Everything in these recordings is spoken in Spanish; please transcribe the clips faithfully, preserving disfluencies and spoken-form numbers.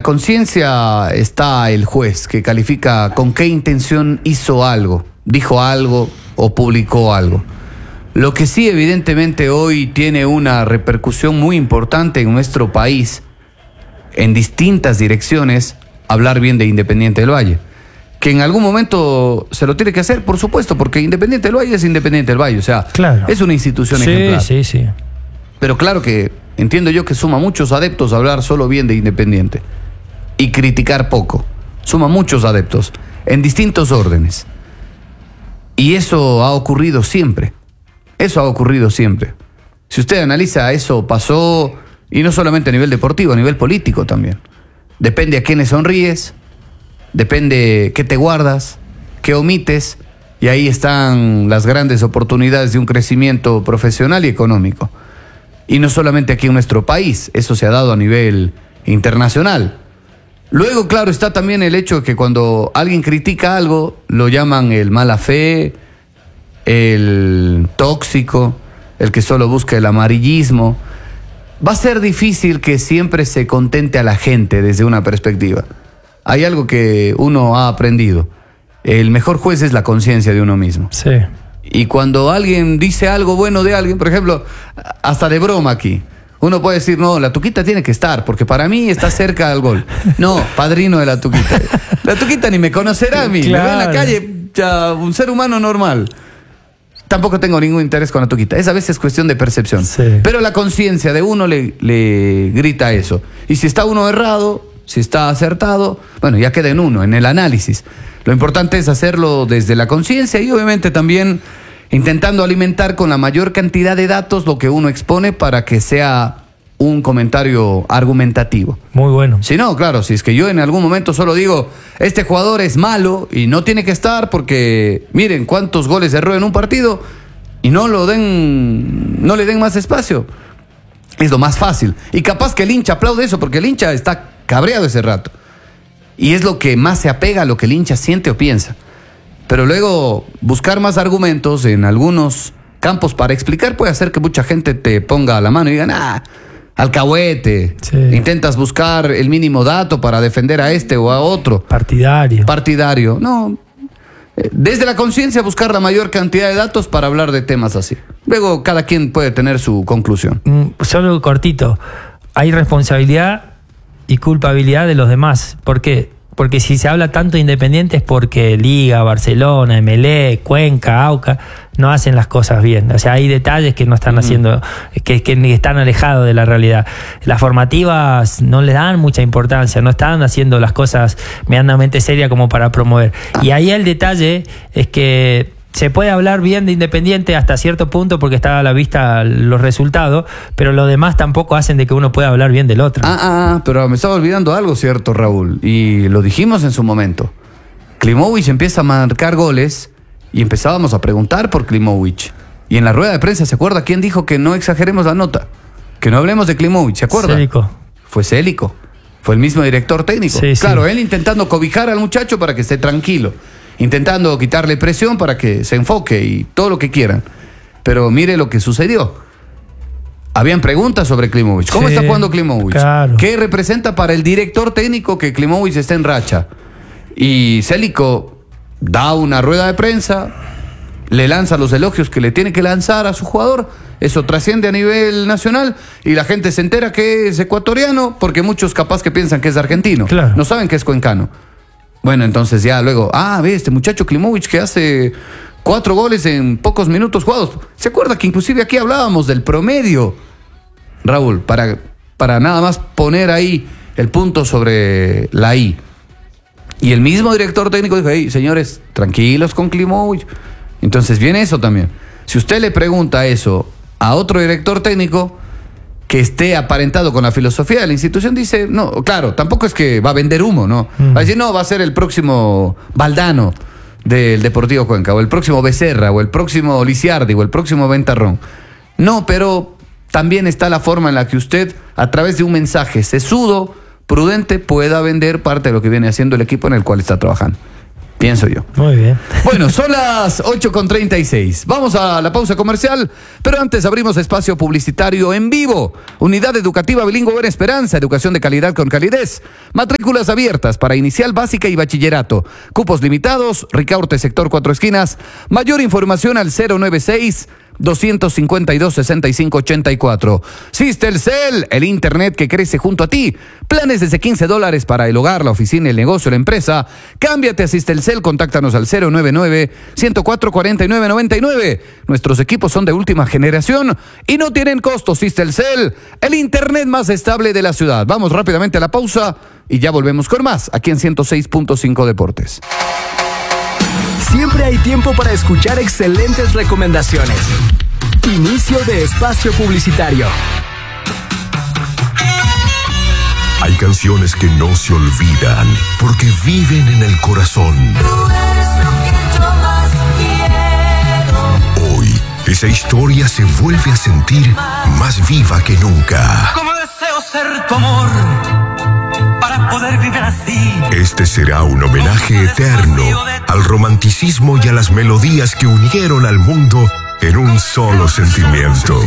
conciencia está el juez, que califica con qué intención hizo algo, dijo algo o publicó algo. Lo que sí evidentemente hoy tiene una repercusión muy importante en nuestro país, en distintas direcciones, hablar bien de Independiente del Valle. Que en algún momento se lo tiene que hacer, por supuesto, porque Independiente del Valle es Independiente del Valle, o sea, claro, es una institución sí, ejemplar. Sí, sí, sí. Pero claro que entiendo yo que suma muchos adeptos hablar solo bien de Independiente y criticar poco. Suma muchos adeptos en distintos órdenes. Y eso ha ocurrido siempre. Eso ha ocurrido siempre. Si usted analiza, eso pasó, y no solamente a nivel deportivo, a nivel político también. Depende a quiénes sonríes, depende qué te guardas, qué omites, y ahí están las grandes oportunidades de un crecimiento profesional y económico. Y no solamente aquí en nuestro país, eso se ha dado a nivel internacional. Luego, claro, está también el hecho de que cuando alguien critica algo, lo llaman el mala fe, el tóxico, el que solo busca el amarillismo. Va a ser difícil que siempre se contente a la gente desde una perspectiva. Hay algo que uno ha aprendido. El mejor juez es la conciencia de uno mismo. Sí. Y cuando alguien dice algo bueno de alguien, por ejemplo, hasta de broma aquí, uno puede decir, no, la Tuquita tiene que estar, porque para mí está cerca del gol. No, padrino de la Tuquita. La Tuquita ni me conocerá a mí. Claro. Me ve en la calle, ya, un ser humano normal. Tampoco tengo ningún interés con la Tuquita. Esa a veces es cuestión de percepción. Sí. Pero la conciencia de uno le, le grita eso. Y si está uno errado, si está acertado, bueno, ya queda en uno, en el análisis. Lo importante es hacerlo desde la conciencia y obviamente también intentando alimentar con la mayor cantidad de datos lo que uno expone para que sea un comentario argumentativo. Muy bueno. Si no, claro, si es que yo en algún momento solo digo, este jugador es malo y no tiene que estar porque miren cuántos goles erró en un partido y no lo den, no le den más espacio. Es lo más fácil. Y capaz que el hincha aplaude eso porque el hincha está cabreado ese rato. Y es lo que más se apega a lo que el hincha siente o piensa. Pero luego buscar más argumentos en algunos campos para explicar puede hacer que mucha gente te ponga la mano y digan, ah, alcahuete. Sí. Intentas buscar el mínimo dato para defender a este o a otro. Partidario. Partidario. No. Desde la conciencia buscar la mayor cantidad de datos para hablar de temas así. Luego cada quien puede tener su conclusión. Mm, solo cortito. Hay responsabilidad y culpabilidad de los demás. ¿Por qué? Porque si se habla tanto de Independiente es porque Liga, Barcelona, M L E, Cuenca, Auca no hacen las cosas bien. O sea, hay detalles que no están uh-huh. haciendo, que, que están alejados de la realidad. Las formativas no le dan mucha importancia, no están haciendo las cosas medianamente serias como para promover. Y ahí el detalle es que se puede hablar bien de Independiente hasta cierto punto porque está a la vista los resultados, pero los demás tampoco hacen de que uno pueda hablar bien del otro. Ah, ah, pero me estaba olvidando algo, cierto, Raúl, y lo dijimos en su momento. Klimovich empieza a marcar goles y empezábamos a preguntar por Klimovich. Y en la rueda de prensa, ¿se acuerda quién dijo que no exageremos la nota? Que no hablemos de Klimovich, ¿se acuerda? Célico. Fue Célico, fue el mismo director técnico. Sí, claro, sí. Él intentando cobijar al muchacho para que esté tranquilo, intentando quitarle presión para que se enfoque y todo lo que quieran. Pero mire lo que sucedió. Habían preguntas sobre Klimovich. ¿Cómo sí, está jugando Klimovich? Claro. ¿Qué representa para el director técnico que Klimovich esté en racha? Y Célico da una rueda de prensa, le lanza los elogios que le tiene que lanzar a su jugador. Eso trasciende a nivel nacional y la gente se entera que es ecuatoriano porque muchos capaz que piensan que es argentino. Claro. No saben que es cuencano. Bueno, entonces ya luego, ah, ve, este muchacho Klimovich que hace cuatro goles en pocos minutos jugados. ¿Se acuerda que inclusive aquí hablábamos del promedio? Raúl, para, para nada más poner ahí el punto sobre la I. Y el mismo director técnico dijo, hey, señores, tranquilos con Klimovich. Entonces viene eso también. Si usted le pregunta eso a otro director técnico que esté aparentado con la filosofía de la institución, dice, no, claro, tampoco es que va a vender humo, ¿no? Mm. Va a decir, no, va a ser el próximo Valdano del Deportivo Cuenca, o el próximo Becerra, o el próximo Lisiardi, o el próximo Ventarrón. No, pero también está la forma en la que usted, a través de un mensaje sesudo, prudente, pueda vender parte de lo que viene haciendo el equipo en el cual está trabajando. Pienso yo. Muy bien. Bueno, son las ocho con treinta y seis. Vamos a la pausa comercial, pero antes abrimos espacio publicitario en vivo. Unidad Educativa Bilingüe Buena Esperanza, educación de calidad con calidez. Matrículas abiertas para inicial, básica y bachillerato. Cupos limitados, Ricaurte, sector Cuatro Esquinas. Mayor información al cero nueve seis, dos cinco dos, seis cinco ocho cuatro. Sistelcel, el internet que crece junto a ti. Planes desde quince dólares para el hogar, la oficina, el negocio, la empresa. Cámbiate a Sistelcel, contáctanos al cero nueve nueve, uno cero cuatro, cuatro nueve nueve nueve. Nuestros equipos son de última generación y no tienen costo. Sistelcel, el internet más estable de la ciudad. Vamos rápidamente a la pausa y ya volvemos con más aquí en ciento seis punto cinco Deportes. Siempre hay tiempo para escuchar excelentes recomendaciones. Inicio de espacio publicitario. Hay canciones que no se olvidan porque viven en el corazón. Tú eres lo que yo más quiero. Hoy, esa historia se vuelve a sentir más viva que nunca. Como deseo ser tu amor para poder vivir así. Este será un homenaje eterno al romanticismo y a las melodías que unieron al mundo en un solo sentimiento.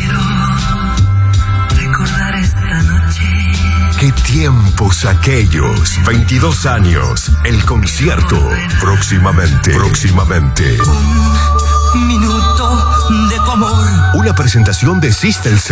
Recordar esta noche. ¡Qué tiempos aquellos! veintidós años, el concierto. Próximamente, próximamente. Un minuto de tu amor. Una presentación de Sistelcel.